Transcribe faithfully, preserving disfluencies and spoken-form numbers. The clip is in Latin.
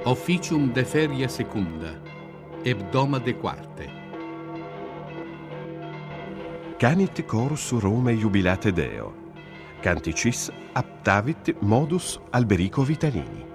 Officium de feria secunda, hebdoma de quarte. Canit chorus Rome jubilate Deo. Canticis aptavit modus Alberico Vitalini.